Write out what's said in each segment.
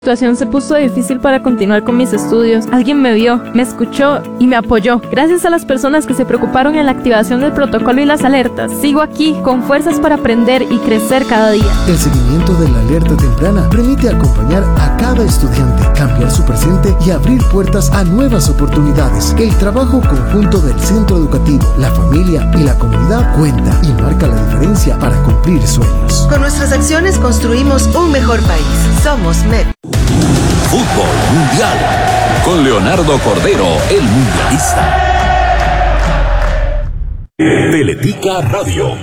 La situación se puso difícil para continuar con mis estudios. Alguien me vio, me escuchó y me apoyó. Gracias a las personas que se preocuparon en la activación del protocolo y las alertas, sigo aquí con fuerzas para aprender y crecer cada día. El seguimiento de la alerta temprana permite acompañar a cada estudiante, cambiar su presente y abrir puertas a nuevas oportunidades. El trabajo conjunto del centro educativo, la familia y la comunidad cuenta y marca la diferencia para cumplir sueños. Con nuestras acciones construimos un mejor país. Somos MEP. Fútbol Mundial con Leonardo Cordero, el mundialista. Teletica Radio.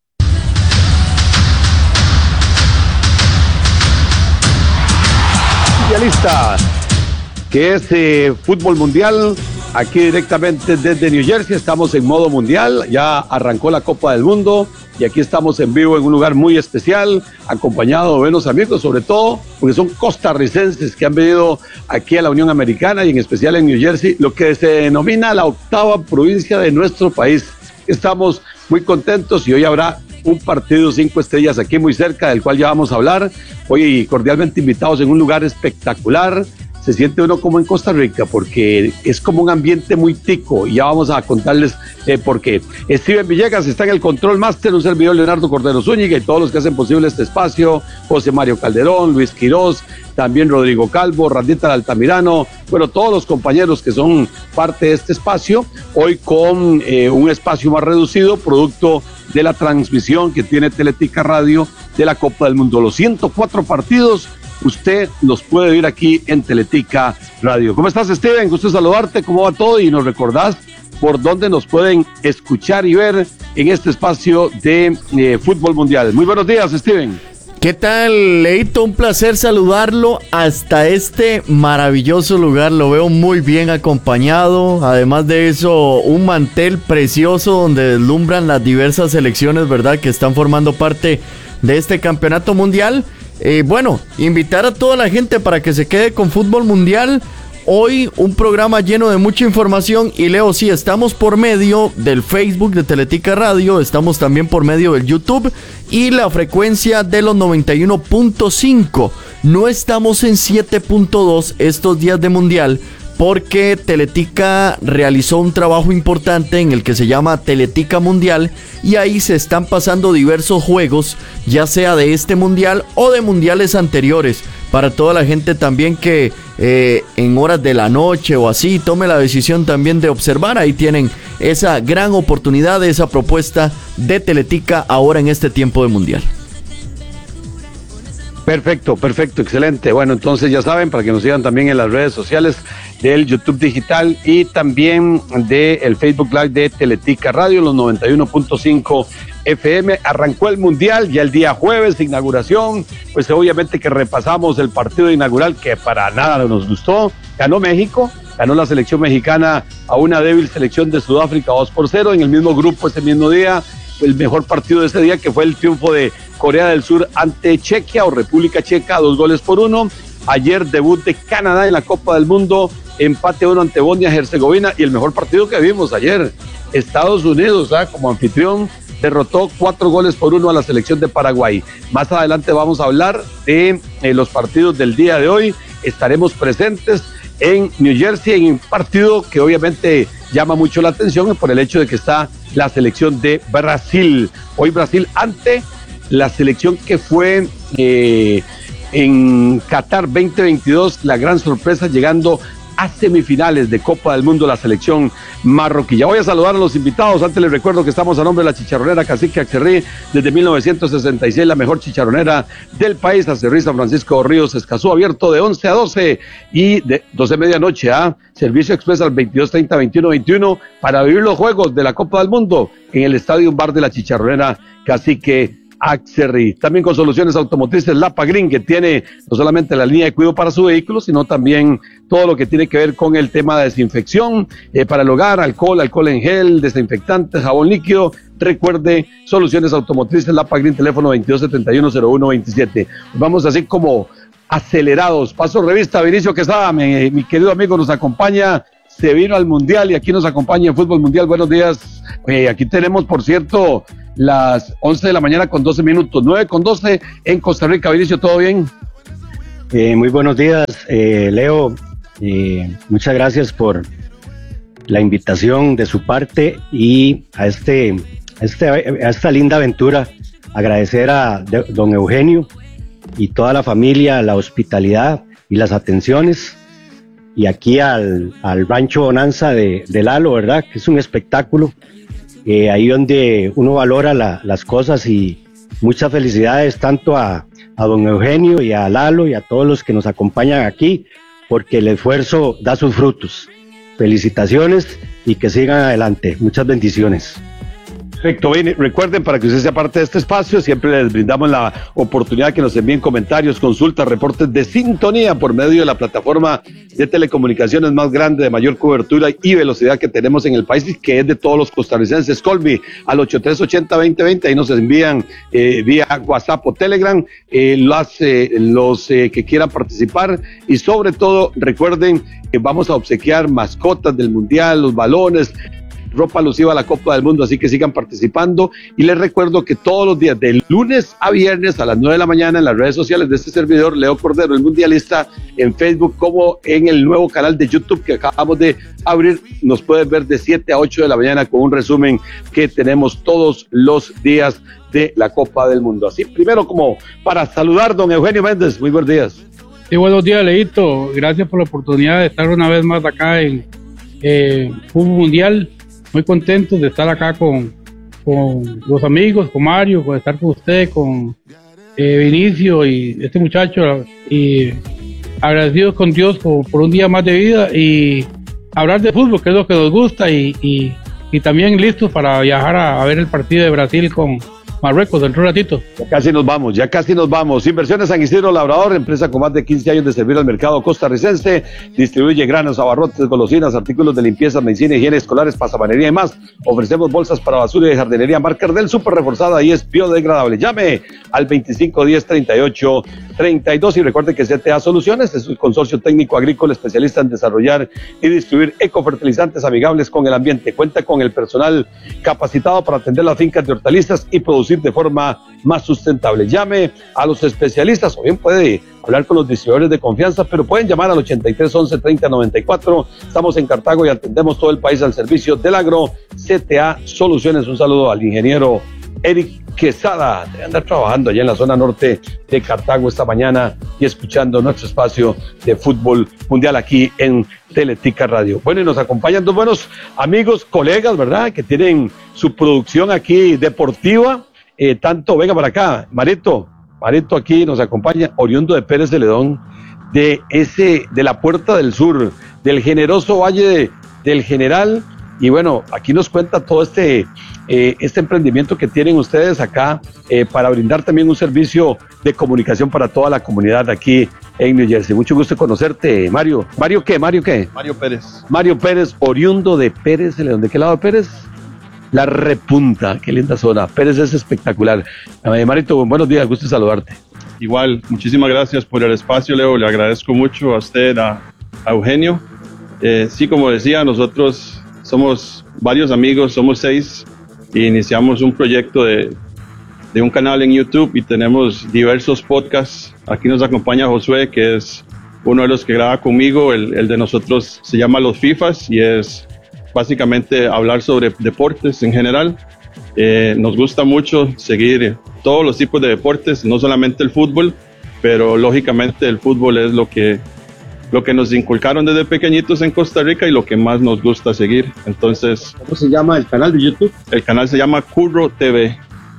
Mundialista, que es Fútbol Mundial, aquí directamente desde New Jersey. Estamos en modo mundial, ya arrancó la Copa del Mundo y aquí estamos en vivo en un lugar muy especial, acompañado de buenos amigos, sobre todo porque son costarricenses que han venido aquí a la Unión Americana y en especial en New Jersey, lo que se denomina la octava provincia de nuestro país. Estamos muy contentos y hoy habrá un partido 5 estrellas aquí muy cerca, del cual ya vamos a hablar. Hoy cordialmente invitados en un lugar espectacular. Se siente uno como en Costa Rica porque es como un ambiente muy tico y ya vamos a contarles por qué. Steven Villegas está en el Control Master, un servidor Leonardo Cordero Zúñiga y todos los que hacen posible este espacio, José Mario Calderón, Luis Quirós, también Rodrigo Calvo, Randita Altamirano, bueno, todos los compañeros que son parte de este espacio, hoy con un espacio más reducido, producto de la transmisión que tiene Teletica Radio de la Copa del Mundo. Los 104 partidos usted los puede ver aquí en Teletica Radio. ¿Cómo estás, Steven? Gusto saludarte, ¿cómo va todo? Y nos recordás por dónde nos pueden escuchar y ver en este espacio de Fútbol Mundial. Muy buenos días, Steven. ¿Qué tal, Leito? Un placer saludarlo hasta este maravilloso lugar. Lo veo muy bien acompañado. Además de eso, un mantel precioso donde deslumbran las diversas selecciones, ¿verdad?, que están formando parte de este campeonato mundial. Bueno, invitar a toda la gente para que se quede con Fútbol Mundial. Hoy un programa lleno de mucha información y Leo, sí, estamos por medio del Facebook de Teletica Radio, estamos también por medio del YouTube y la frecuencia de los 91.5. No estamos en 7.2 estos días de Mundial porque Teletica realizó un trabajo importante en el que se llama Teletica Mundial y ahí se están pasando diversos juegos, ya sea de este mundial o de mundiales anteriores, para toda la gente también que en horas de la noche o así tome la decisión también de observar. Ahí tienen esa gran oportunidad, esa propuesta de Teletica ahora en este tiempo de mundial. Perfecto, excelente. Bueno, entonces ya saben, para que nos sigan también en las redes sociales del YouTube Digital y también del Facebook Live de Teletica Radio, los 91.5 FM. Arrancó el Mundial ya el día jueves, inauguración, pues obviamente que repasamos el partido inaugural que para nada nos gustó. Ganó México, ganó la selección mexicana a una débil selección de Sudáfrica 2-0 en el mismo grupo ese mismo día. El mejor partido de ese día, que fue el triunfo de Corea del Sur ante Chequia o República Checa, 2-1. Ayer debut de Canadá en la Copa del Mundo, empate 1 ante Bosnia-Herzegovina, y el mejor partido que vimos ayer, Estados Unidos, como anfitrión, derrotó 4-1 a la selección de Paraguay. Más adelante vamos a hablar de los partidos del día de hoy. Estaremos presentes en New Jersey en un partido que obviamente llama mucho la atención por el hecho de que está la selección de Brasil. Hoy Brasil ante la selección que fue en Qatar 2022, la gran sorpresa, llegando a semifinales de Copa del Mundo, la selección marroquí. Ya voy a saludar a los invitados. Antes les recuerdo que estamos a nombre de la chicharronera Cacique Acerrí, desde 1966, la mejor chicharronera del país. Acerrí San Francisco Ríos Escazú, abierto de 11 a 12 y de 12 a medianoche, servicio express al 22:30-21:21 para vivir los juegos de la Copa del Mundo en el Estadio Bar de la Chicharronera Cacique Acerrí. También con soluciones automotrices Lapa Green, que tiene no solamente la línea de cuidado para su vehículo, sino también todo lo que tiene que ver con el tema de desinfección para el hogar, alcohol en gel, desinfectantes, jabón líquido. Recuerde, soluciones automotrices Lapa Green, teléfono 2271-0127. Vamos así como acelerados. Paso revista, Vinicio Quesada, mi querido amigo, nos acompaña. Se vino al Mundial y aquí nos acompaña en Fútbol Mundial. Buenos días. Aquí tenemos, por cierto, las 11 de la mañana con 12 minutos, 9:12 en Costa Rica. Vinicio, ¿todo bien? Muy buenos días, Leo. Muchas gracias por la invitación de su parte y a esta linda aventura. Agradecer a don Eugenio y toda la familia, la hospitalidad y las atenciones. Y aquí al Rancho Bonanza de Lalo, ¿verdad? Que es un espectáculo. Ahí donde uno valora las cosas, y muchas felicidades tanto a don Eugenio y a Lalo y a todos los que nos acompañan aquí, porque el esfuerzo da sus frutos. Felicitaciones y que sigan adelante. Muchas bendiciones. Perfecto, bien, recuerden, para que usted sea parte de este espacio, siempre les brindamos la oportunidad que nos envíen comentarios, consultas, reportes de sintonía por medio de la plataforma de telecomunicaciones más grande, de mayor cobertura y velocidad que tenemos en el país, y que es de todos los costarricenses. Colby, al 8380-2020, ahí nos envían vía WhatsApp o Telegram los que quieran participar, y sobre todo recuerden que vamos a obsequiar mascotas del Mundial, los balones, ropa alusiva a la Copa del Mundo, así que sigan participando. Y les recuerdo que todos los días, de lunes a viernes a las 9 de la mañana, en las redes sociales de este servidor, Leo Cordero, el Mundialista, en Facebook como en el nuevo canal de YouTube que acabamos de abrir, nos pueden ver de 7 a 8 de la mañana con un resumen que tenemos todos los días de la Copa del Mundo. Así, primero, como para saludar, don Eugenio Méndez, muy buenos días. Sí, buenos días, Leito. Gracias por la oportunidad de estar una vez más acá en Fútbol Mundial. Muy contentos de estar acá con los amigos, con Mario, con estar con usted, con Vinicio y este muchacho, y agradecidos con Dios por un día más de vida y hablar de fútbol, que es lo que nos gusta, y también listos para viajar a ver el partido de Brasil con Marruecos dentro de un ratito. Ya casi nos vamos. Inversiones San Isidro Labrador, empresa con más de 15 años de servir al mercado costarricense, distribuye granos, abarrotes, golosinas, artículos de limpieza, medicina, higiene escolares, pasamanería y más. Ofrecemos bolsas para basura y jardinería marca Ardell, súper reforzada y es biodegradable. Llame al 2510-3832 y recuerde que CTA Soluciones es un consorcio técnico agrícola especialista en desarrollar y distribuir ecofertilizantes amigables con el ambiente. Cuenta con el personal capacitado para atender las fincas de hortalizas y producir de forma más sustentable. Llame a los especialistas, o bien puede hablar con los distribuidores de confianza, pero pueden llamar al 83 11 30 94. Estamos en Cartago y atendemos todo el país al servicio del agro. CTA Soluciones. Un saludo al ingeniero Eric Quesada, de andar trabajando allá en la zona norte de Cartago esta mañana y escuchando nuestro espacio de fútbol mundial aquí en Teletica Radio. Bueno, y nos acompañan dos buenos amigos, colegas, ¿verdad?, que tienen su producción aquí deportiva. Venga para acá, Marito aquí nos acompaña, oriundo de Pérez Celedón, de la Puerta del Sur, del generoso Valle del General, y bueno, aquí nos cuenta todo este emprendimiento que tienen ustedes acá para brindar también un servicio de comunicación para toda la comunidad aquí en New Jersey. Mucho gusto conocerte, Mario. ¿Mario qué? Mario Pérez. Mario Pérez, oriundo de Pérez Celedón. ¿De qué lado de Pérez? La Repunta, qué linda zona. Pérez es espectacular. Marito, buenos días, gusto saludarte. Igual, muchísimas gracias por el espacio, Leo. Le agradezco mucho a usted, a Eugenio. Sí, como decía, nosotros somos varios amigos, somos 6, y iniciamos un proyecto de un canal en YouTube y tenemos diversos podcasts. Aquí nos acompaña Josué, que es uno de los que graba conmigo. El de nosotros se llama Los Fifas y es básicamente hablar sobre deportes en general. Nos gusta mucho seguir todos los tipos de deportes, no solamente el fútbol, pero lógicamente el fútbol es lo que nos inculcaron desde pequeñitos en Costa Rica y lo que más nos gusta seguir. Entonces, ¿cómo se llama el canal de YouTube? El canal se llama Curro TV.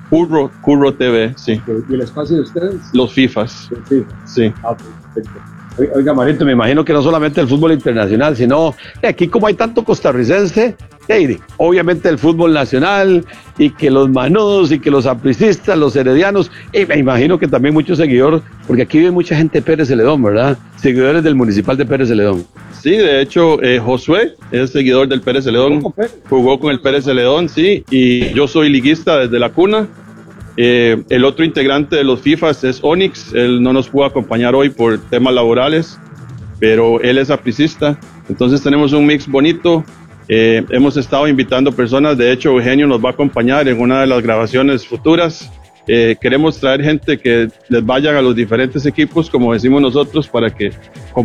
Curro TV, sí. ¿Y el espacio de ustedes? Los Fifas. Sí. Perfecto. Oiga, Marito, me imagino que no solamente el fútbol internacional, sino aquí como hay tanto costarricense, obviamente el fútbol nacional, y que los manudos, y que los apricistas, los heredianos, y me imagino que también muchos seguidores, porque aquí vive mucha gente de Pérez Celedón, ¿verdad? Seguidores del municipal de Pérez Celedón. Sí, de hecho, Josué es seguidor del Pérez Celedón, jugó con el Pérez Celedón, sí, y yo soy liguista desde la cuna. El otro integrante de los Fifas es Onyx. Él no nos pudo acompañar hoy por temas laborales, pero él es apricista. Entonces tenemos un mix bonito. Hemos estado invitando personas. De hecho, Eugenio nos va a acompañar en una de las grabaciones futuras. Queremos traer gente que les vayan a los diferentes equipos, como decimos nosotros, para que